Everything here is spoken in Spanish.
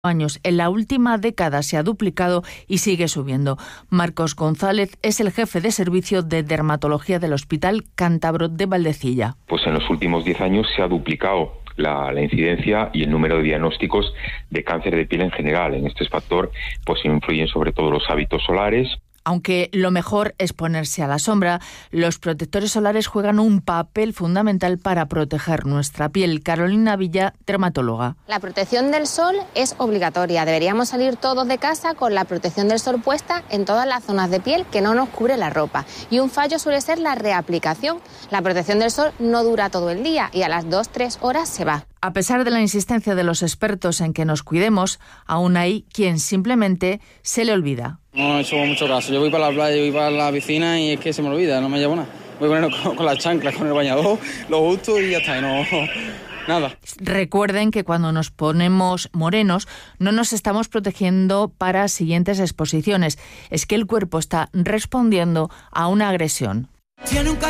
años. En la última década se ha duplicado y sigue subiendo. Marcos González es el jefe de servicio de dermatología del Hospital Cántabro de Valdecilla. Pues en los últimos 10 años se ha duplicado la incidencia y el número de diagnósticos de cáncer de piel en general. En este factor pues influyen sobre todo los hábitos solares. Aunque lo mejor es ponerse a la sombra, los protectores solares juegan un papel fundamental para proteger nuestra piel. Carolina Villa, dermatóloga. La protección del sol es obligatoria. Deberíamos salir todos de casa con la protección del sol puesta en todas las zonas de piel que no nos cubre la ropa. Y un fallo suele ser la reaplicación. La protección del sol no dura todo el día y a las 2-3 horas se va. A pesar de la insistencia de los expertos en que nos cuidemos, aún hay quien simplemente se le olvida. No he hecho mucho caso. Yo voy para la playa, voy para la piscina y es que se me olvida, no me llevo nada. Voy con las chanclas, con el bañador, lo justo y ya está, y no nada. Recuerden que cuando nos ponemos morenos no nos estamos protegiendo para siguientes exposiciones. Es que el cuerpo está respondiendo a una agresión.